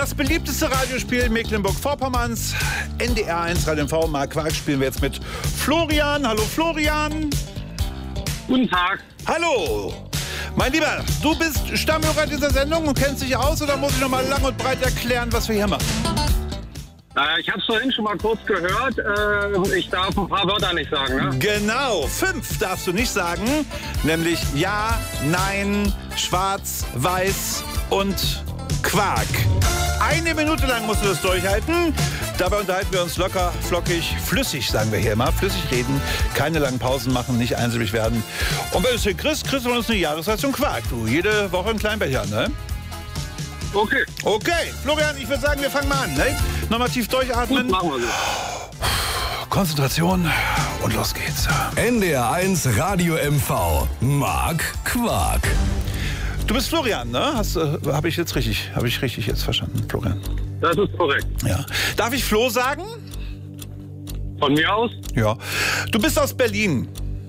Das beliebteste Radiospiel Mecklenburg-Vorpommerns, NDR 1 Radio MV, Mark Quark, spielen wir jetzt mit Florian. Hallo Florian. Guten Tag. Hallo. Mein Lieber, du bist Stammhörer dieser Sendung und kennst dich aus, oder muss ich noch mal lang und breit erklären, was wir hier machen? Ich habe es vorhin schon mal kurz gehört. Ich darf ein paar Wörter nicht sagen, ne? Genau, 5 darfst du nicht sagen, nämlich Ja, Nein, Schwarz, Weiß und Quark. 1 Minute lang musst du das durchhalten. Dabei unterhalten wir uns locker, flockig, flüssig, sagen wir hier immer. Flüssig reden, keine langen Pausen machen, nicht einsilbig werden. Und wenn du es hinkriegst, kriegst du von uns eine Jahresration Quark. Du, jede Woche ein kleinen Becher, ne? Okay. Okay, Florian, ich würde sagen, wir fangen mal an, ne? Nochmal tief durchatmen. Gut, machen wir so. Konzentration und los geht's. NDR 1 Radio MV. Mark Quark. Du bist Florian, ne? Habe ich richtig jetzt verstanden, Florian? Das ist korrekt. Ja. Darf ich Flo sagen? Von mir aus? Ja. Du bist aus Berlin.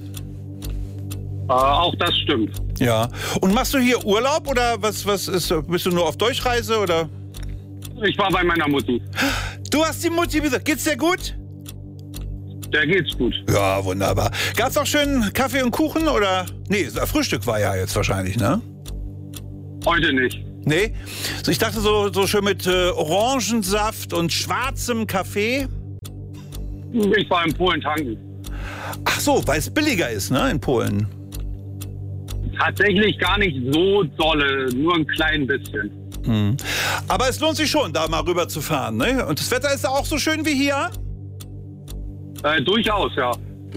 Auch das stimmt. Ja. Und machst du hier Urlaub oder was ist? Bist du nur auf Durchreise oder? Ich war bei meiner Mutti. Du hast die Mutti besucht. Geht's dir gut? Der geht's gut. Ja, wunderbar. Gab's auch schön Kaffee und Kuchen oder? Nee, Frühstück war ja jetzt wahrscheinlich, ne? Heute nicht. Nee? So, ich dachte so schön mit Orangensaft und schwarzem Kaffee. Ich war in Polen tanken. Ach so, weil es billiger ist, ne, in Polen. Tatsächlich gar nicht so dolle, nur ein klein bisschen. Aber es lohnt sich schon, da mal rüber zu fahren, ne? Und das Wetter ist auch so schön wie hier? Durchaus, ja.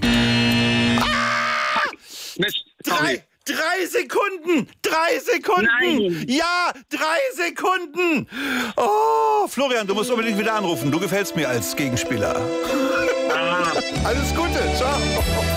Mist, sorry. 3 Sekunden! 3 Sekunden! Nein. Ja, 3 Sekunden! Oh, Florian, du musst unbedingt wieder anrufen. Du gefällst mir als Gegenspieler. Alles Gute, ciao.